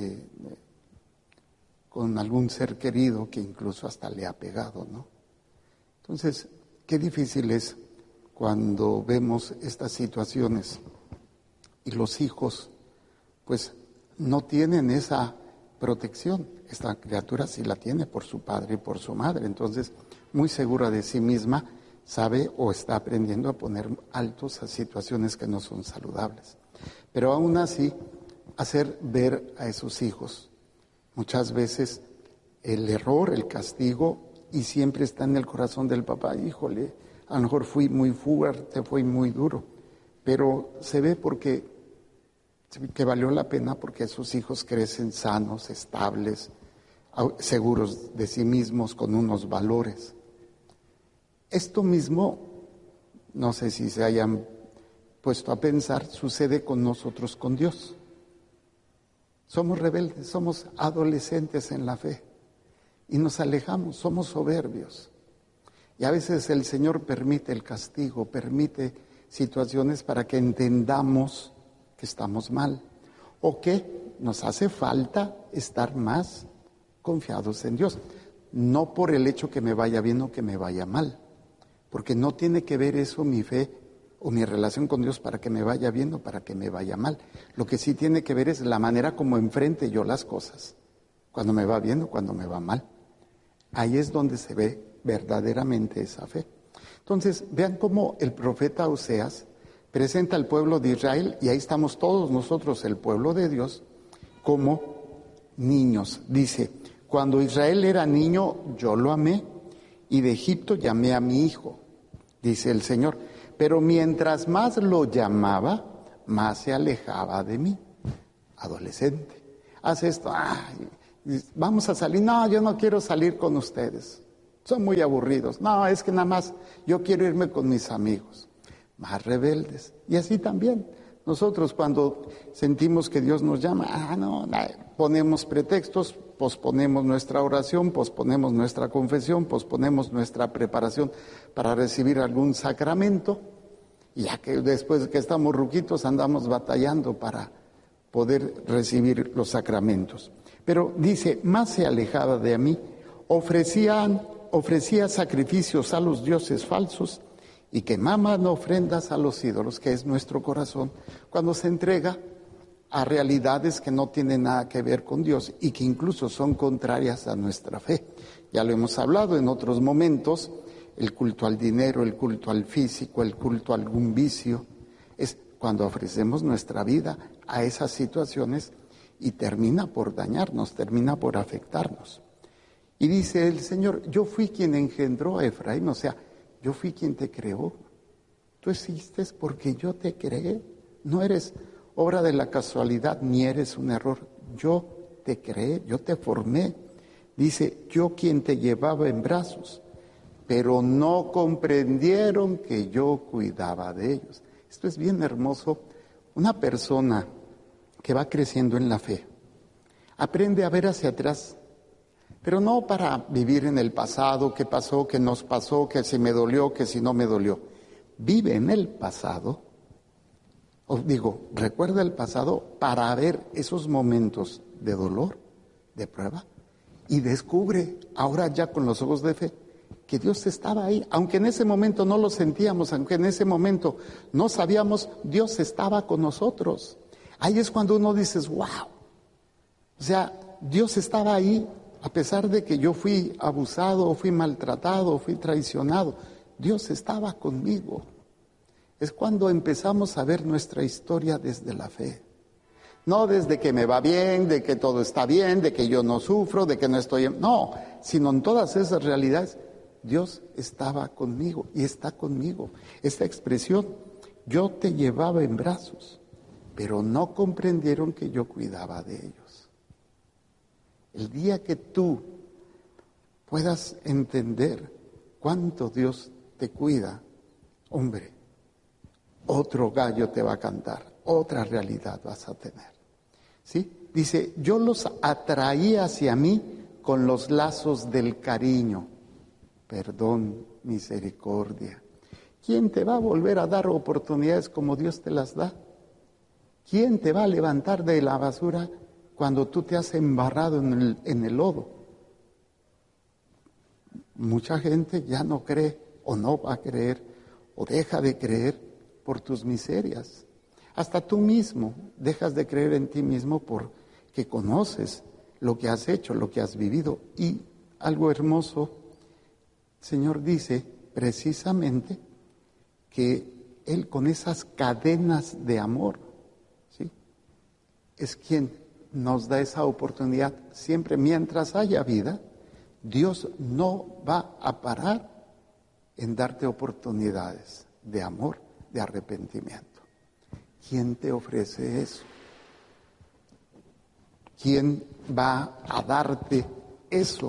con algún ser querido que incluso hasta le ha pegado, ¿no? Entonces, qué difícil es cuando vemos estas situaciones y los hijos, pues, no tienen esa protección. Esta criatura sí la tiene por su padre y por su madre, entonces, muy segura de sí misma, sabe o está aprendiendo a poner altos a situaciones que no son saludables. Pero aún así, hacer ver a esos hijos muchas veces el error, el castigo, y siempre está en el corazón del papá. Híjole, a lo mejor fui muy fuerte, fui muy duro, pero se ve que valió la pena porque esos hijos crecen sanos, estables, seguros de sí mismos, con unos valores. Esto mismo, no sé si se hayan puesto a pensar, sucede con nosotros, con Dios. Somos rebeldes, somos adolescentes en la fe y nos alejamos, somos soberbios. Y a veces el Señor permite el castigo, permite situaciones para que entendamos que estamos mal o que nos hace falta estar más confiados en Dios. No por el hecho que me vaya bien o que me vaya mal, porque no tiene que ver eso mi fe o mi relación con Dios para que me vaya bien o para que me vaya mal. Lo que sí tiene que ver es la manera como enfrente yo las cosas, cuando me va bien o cuando me va mal. Ahí es donde se ve verdaderamente esa fe. Entonces, vean cómo el profeta Oseas presenta al pueblo de Israel, y ahí estamos todos nosotros, el pueblo de Dios, como niños. Dice, cuando Israel era niño, yo lo amé, y de Egipto llamé a mi hijo, dice el Señor. Pero mientras más lo llamaba, más se alejaba de mí. Adolescente, haz esto, vamos a salir, no, yo no quiero salir con ustedes, son muy aburridos, no, es que nada más yo quiero irme con mis amigos. Más rebeldes. Y así también nosotros cuando sentimos que Dios nos llama, ponemos pretextos, posponemos nuestra oración, posponemos nuestra confesión, posponemos nuestra preparación para recibir algún sacramento, y ya que después que estamos ruquitos andamos batallando para poder recibir los sacramentos. Pero dice, más se alejaba de mí, ofrecía sacrificios a los dioses falsos y quemaban ofrendas a los ídolos, que es nuestro corazón, cuando se entrega a realidades que no tienen nada que ver con Dios y que incluso son contrarias a nuestra fe. Ya lo hemos hablado en otros momentos, el culto al dinero, el culto al físico, el culto a algún vicio, es cuando ofrecemos nuestra vida a esas situaciones y termina por dañarnos, termina por afectarnos. Y dice el Señor, yo fui quien engendró a Efraín, o sea, yo fui quien te creó. Tú existes porque yo te creé. No eres obra de la casualidad, ni eres un error. Yo te creé, yo te formé. Dice, yo quien te llevaba en brazos, pero no comprendieron que yo cuidaba de ellos. Esto es bien hermoso. Una persona que va creciendo en la fe aprende a ver hacia atrás, pero no para vivir en el pasado, qué pasó, qué nos pasó, que si me dolió, que si no me dolió. Vive en el pasado, recuerda el pasado para ver esos momentos de dolor, de prueba, y descubre ahora ya con los ojos de fe que Dios estaba ahí, aunque en ese momento no lo sentíamos, aunque en ese momento no sabíamos, Dios estaba con nosotros. Ahí es cuando uno dice, wow, o sea, Dios estaba ahí, a pesar de que yo fui abusado, o fui maltratado, o fui traicionado, Dios estaba conmigo. Es cuando empezamos a ver nuestra historia desde la fe. No desde que me va bien, de que todo está bien, de que yo no sufro, de que no estoy... No, sino en todas esas realidades, Dios estaba conmigo y está conmigo. Esta expresión, yo te llevaba en brazos, pero no comprendieron que yo cuidaba de ellos. El día que tú puedas entender cuánto Dios te cuida, hombre, otro gallo te va a cantar, otra realidad vas a tener. ¿Sí? Dice, yo los atraí hacia mí con los lazos del cariño, perdón, misericordia. ¿Quién te va a volver a dar oportunidades como Dios te las da? ¿Quién te va a levantar de la basura cuando tú te has embarrado en el lodo? Mucha gente ya no cree o no va a creer o deja de creer por tus miserias. Hasta tú mismo dejas de creer en ti mismo porque conoces lo que has hecho, lo que has vivido. Y algo hermoso, el Señor dice precisamente que Él con esas cadenas de amor, ¿sí?, es quien nos da esa oportunidad. Siempre mientras haya vida, Dios no va a parar en darte oportunidades de amor, de arrepentimiento. ¿Quién te ofrece eso? ¿Quién va a darte eso?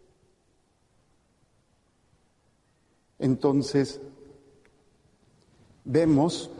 Entonces, vemos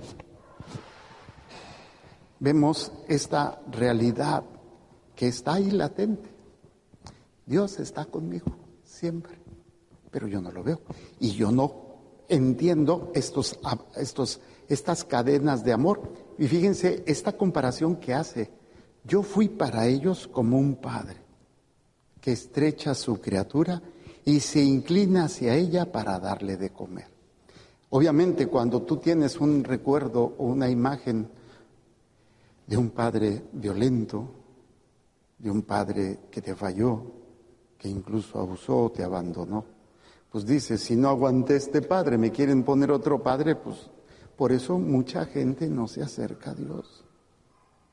esta realidad que está ahí latente. Dios está conmigo siempre, pero yo no lo veo. Y yo no entiendo estas cadenas de amor. Y fíjense esta comparación que hace. Yo fui para ellos como un padre que estrecha a su criatura y se inclina hacia ella para darle de comer. Obviamente, cuando tú tienes un recuerdo o una imagen de un padre violento, de un padre que te falló, que incluso abusó, te abandonó, pues dices, si no aguanté este padre, me quieren poner otro padre, pues por eso mucha gente no se acerca a Dios,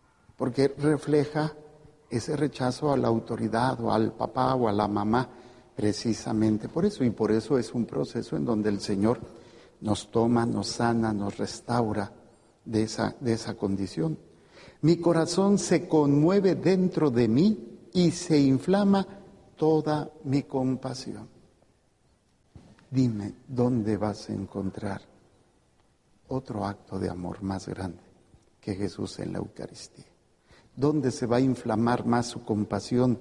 porque refleja ese rechazo a la autoridad o al papá o a la mamá precisamente por eso. Y por eso es un proceso en donde el Señor nos toma, nos sana, nos restaura de esa condición. Mi corazón se conmueve dentro de mí y se inflama toda mi compasión. Dime, ¿dónde vas a encontrar otro acto de amor más grande que Jesús en la Eucaristía? ¿Dónde se va a inflamar más su compasión,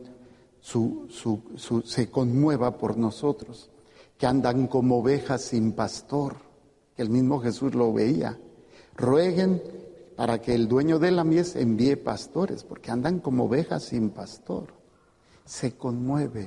se conmueva por nosotros, que andan como ovejas sin pastor, que el mismo Jesús lo veía? Rueguen para que el dueño de la mies envíe pastores, porque andan como ovejas sin pastor. Se conmueve.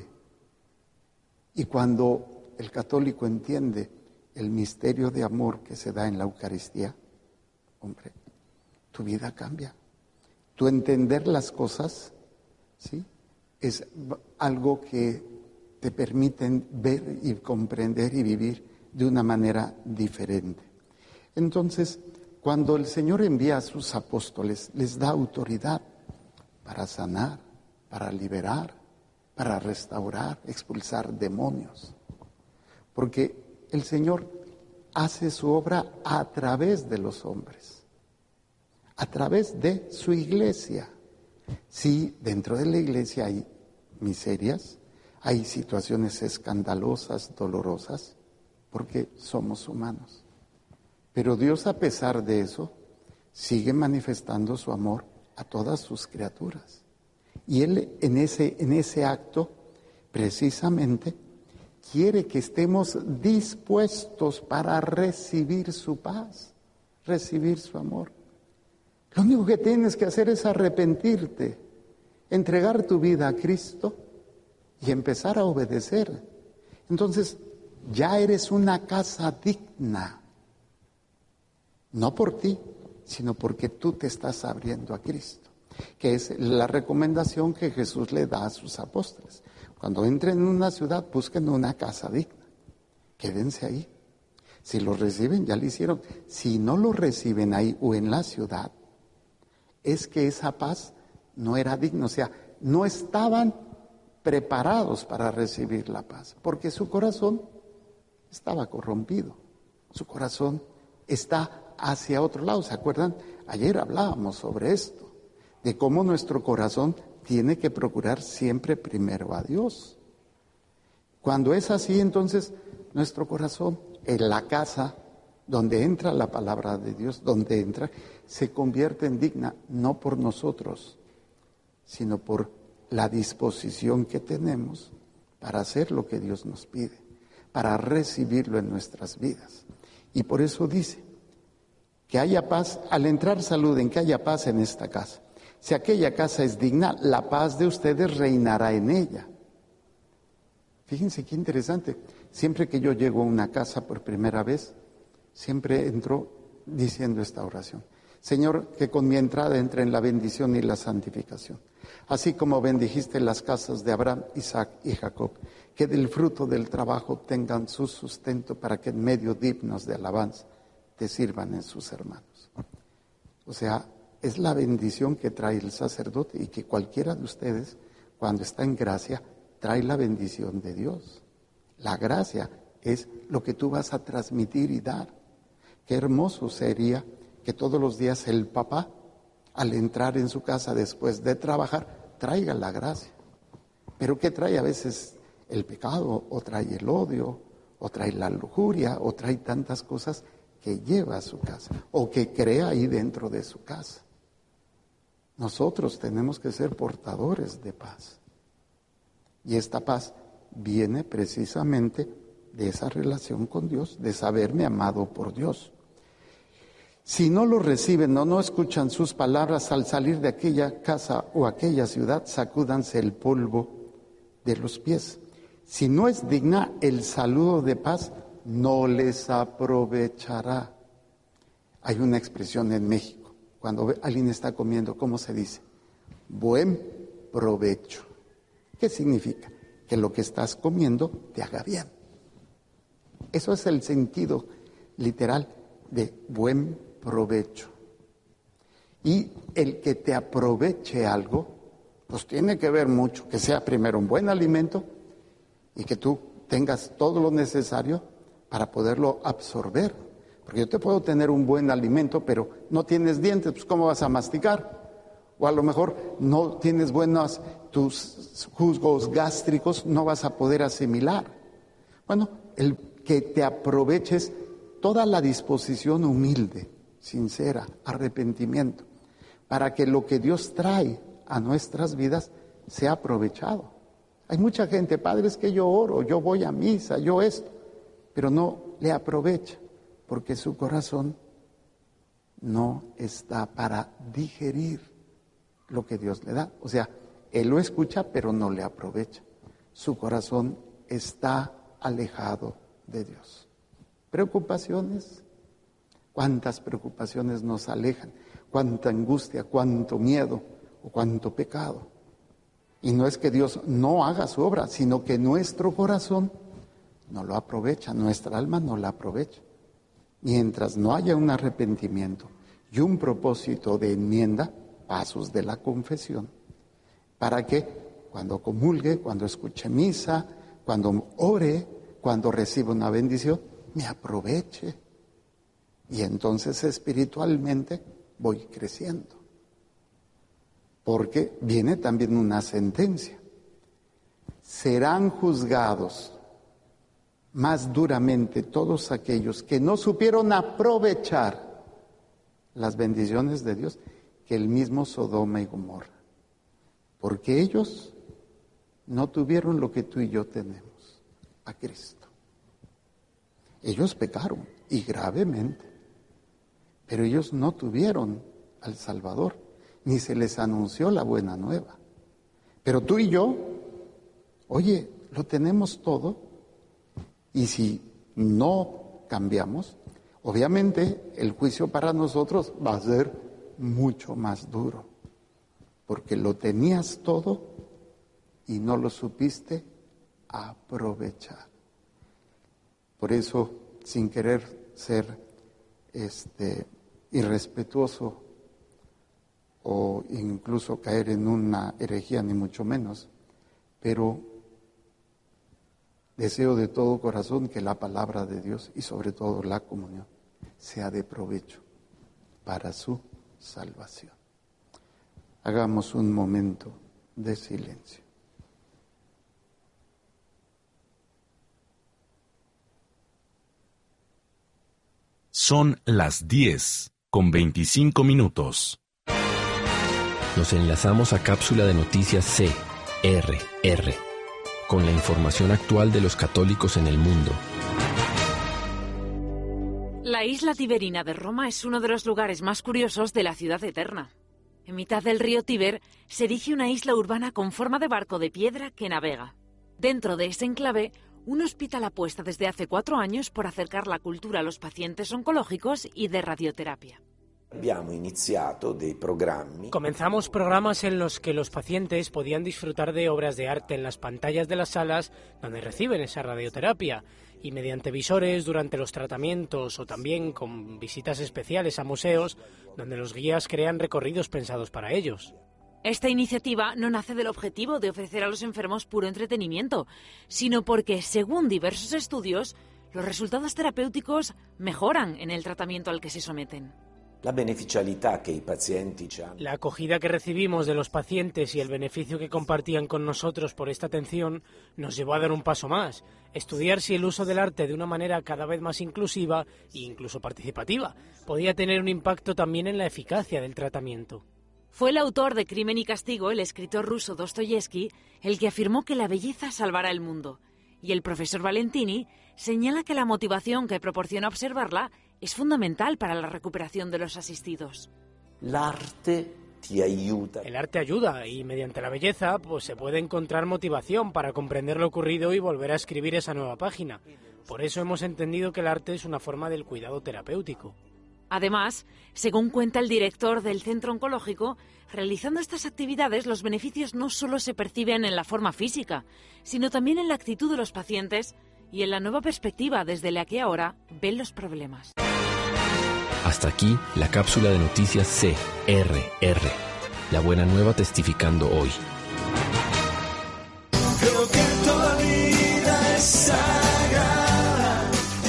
Y cuando el católico entiende el misterio de amor que se da en la Eucaristía, hombre, tu vida cambia. Tu entender las cosas, ¿sí?, es algo que te permiten ver y comprender y vivir de una manera diferente. Entonces, cuando el Señor envía a sus apóstoles, les da autoridad para sanar, para liberar, para restaurar, expulsar demonios. Porque el Señor hace su obra a través de los hombres, a través de su iglesia. Sí, dentro de la iglesia hay miserias, hay situaciones escandalosas, dolorosas, porque somos humanos. Pero Dios, a pesar de eso, sigue manifestando su amor a todas sus criaturas. Y Él en ese acto, precisamente, quiere que estemos dispuestos para recibir su paz, recibir su amor. Lo único que tienes que hacer es arrepentirte, entregar tu vida a Cristo y empezar a obedecer. Entonces, ya eres una casa digna. No por ti, sino porque tú te estás abriendo a Cristo, que es la recomendación que Jesús le da a sus apóstoles. Cuando entren en una ciudad, busquen una casa digna. Quédense ahí. Si lo reciben, ya lo hicieron. Si no lo reciben ahí o en la ciudad, es que esa paz no era digna. O sea, no estaban preparados para recibir la paz, porque su corazón estaba corrompido. Su corazón está hacia otro lado. ¿Se acuerdan? Ayer hablábamos sobre esto, de cómo nuestro corazón tiene que procurar siempre primero a Dios. Cuando es así, entonces nuestro corazón, en la casa donde entra la palabra de Dios, donde entra, se convierte en digna, no por nosotros, sino por la disposición que tenemos para hacer lo que Dios nos pide, para recibirlo en nuestras vidas. Y por eso dice, que haya paz, al entrar saluden, que haya paz en esta casa. Si aquella casa es digna, la paz de ustedes reinará en ella. Fíjense qué interesante. Siempre que yo llego a una casa por primera vez, siempre entro diciendo esta oración. Señor, que con mi entrada entre en la bendición y la santificación. Así como bendijiste las casas de Abraham, Isaac y Jacob, que del fruto del trabajo tengan su sustento para que en medio dignos de alabanza te sirvan en sus hermanos. O sea, es la bendición que trae el sacerdote y que cualquiera de ustedes, cuando está en gracia, trae la bendición de Dios. La gracia es lo que tú vas a transmitir y dar. Qué hermoso sería que todos los días el papá, al entrar en su casa después de trabajar, traiga la gracia. Pero ¿qué trae a veces? El pecado, o trae el odio, o trae la lujuria, o trae tantas cosas que lleva a su casa, o que crea ahí dentro de su casa. Nosotros tenemos que ser portadores de paz. Y esta paz viene precisamente de esa relación con Dios, de saberme amado por Dios. Si no lo reciben o no escuchan sus palabras al salir de aquella casa o aquella ciudad, sacúdanse el polvo de los pies. Si no es digna el saludo de paz, no les aprovechará. Hay una expresión en México, cuando alguien está comiendo, ¿cómo se dice? Buen provecho. ¿Qué significa? Que lo que estás comiendo te haga bien. Eso es el sentido literal de buen provecho. Y el que te aproveche algo, pues tiene que ver mucho, que sea primero un buen alimento y que tú tengas todo lo necesario para poderlo absorber. Porque yo te puedo tener un buen alimento, pero no tienes dientes, pues ¿cómo vas a masticar? O a lo mejor no tienes buenos tus jugos gástricos, no vas a poder asimilar. Bueno, el que te aproveches toda la disposición humilde, sincera, arrepentimiento, para que lo que Dios trae a nuestras vidas sea aprovechado. Hay mucha gente, padre, es que yo oro, yo voy a misa, yo esto, pero no le aprovecha, porque su corazón no está para digerir lo que Dios le da. O sea, él lo escucha, pero no le aprovecha. Su corazón está alejado de Dios. Preocupaciones. ¿Cuántas preocupaciones nos alejan? ¿Cuánta angustia, cuánto miedo o cuánto pecado? Y no es que Dios no haga su obra, sino que nuestro corazón no lo aprovecha, nuestra alma no la aprovecha. Mientras no haya un arrepentimiento y un propósito de enmienda, pasos de la confesión, para que cuando comulgue, cuando escuche misa, cuando ore, cuando reciba una bendición, me aproveche. Y entonces espiritualmente voy creciendo. Porque viene también una sentencia. Serán juzgados más duramente todos aquellos que no supieron aprovechar las bendiciones de Dios que el mismo Sodoma y Gomorra. Porque ellos no tuvieron lo que tú y yo tenemos, a Cristo. Ellos pecaron, y gravemente, pero ellos no tuvieron al Salvador, ni se les anunció la buena nueva. Pero tú y yo, oye, lo tenemos todo, y si no cambiamos, obviamente el juicio para nosotros va a ser mucho más duro, porque lo tenías todo y no lo supiste aprovechar. Por eso, sin querer ser irrespetuoso o incluso caer en una herejía, ni mucho menos, pero deseo de todo corazón que la palabra de Dios y sobre todo la comunión sea de provecho para su salvación. Hagamos un momento de silencio. Son las 10:25. Nos enlazamos a cápsula de noticias CRR, con la información actual de los católicos en el mundo. La isla Tiberina de Roma es uno de los lugares más curiosos de la ciudad eterna. En mitad del río Tíber se erige una isla urbana con forma de barco de piedra que navega. Dentro de ese enclave, un hospital apuesta desde hace 4 años por acercar la cultura a los pacientes oncológicos y de radioterapia. Comenzamos programas en los que los pacientes podían disfrutar de obras de arte en las pantallas de las salas donde reciben esa radioterapia y mediante visores durante los tratamientos o también con visitas especiales a museos donde los guías crean recorridos pensados para ellos. Esta iniciativa no nace del objetivo de ofrecer a los enfermos puro entretenimiento, sino porque, según diversos estudios, los resultados terapéuticos mejoran en el tratamiento al que se someten. La acogida que recibimos de los pacientes y el beneficio que compartían con nosotros por esta atención nos llevó a dar un paso más, estudiar si el uso del arte de una manera cada vez más inclusiva e incluso participativa podía tener un impacto también en la eficacia del tratamiento. Fue el autor de Crimen y Castigo, el escritor ruso Dostoyevsky, el que afirmó que la belleza salvará el mundo. Y el profesor Valentini señala que la motivación que proporciona observarla es fundamental para la recuperación de los asistidos. El arte ayuda y mediante la belleza se puede encontrar motivación para comprender lo ocurrido y volver a escribir esa nueva página. Por eso hemos entendido que el arte es una forma del cuidado terapéutico. Además, según cuenta el director del centro oncológico, realizando estas actividades los beneficios no solo se perciben en la forma física, sino también en la actitud de los pacientes y en la nueva perspectiva desde la que ahora ven los problemas. Hasta aquí la cápsula de noticias CRR. La buena nueva testificando hoy. Creo que todavía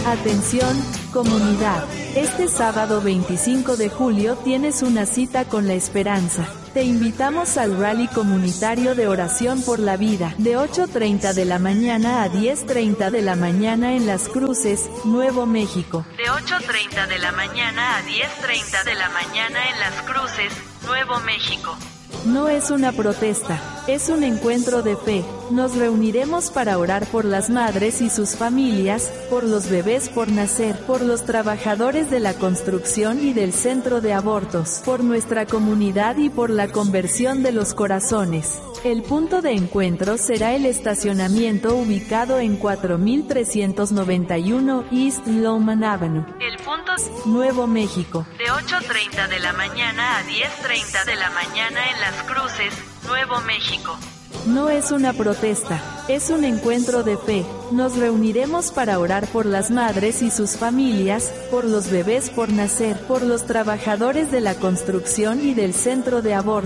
Atención, comunidad. Este sábado 25 de julio tienes una cita con la esperanza. Te invitamos al rally comunitario de oración por la vida, de 8:30 de la mañana a 10:30 de la mañana en Las Cruces, Nuevo México. De 8:30 de la mañana a 10:30 de la mañana en Las Cruces, Nuevo México. No es una protesta, es un encuentro de fe. Nos reuniremos para orar por las madres y sus familias, por los bebés por nacer, por los trabajadores de la construcción y del centro de abortos, por nuestra comunidad y por la conversión de los corazones. El punto de encuentro será el estacionamiento ubicado en 4391 East Lowman Avenue. El punto es Nuevo México. De 8:30 de la mañana a 10:30 de la mañana en Las Cruces, Nuevo México. No es una protesta, es un encuentro de fe. Nos reuniremos para orar por las madres y sus familias, por los bebés por nacer, por los trabajadores de la construcción y del centro de abortos.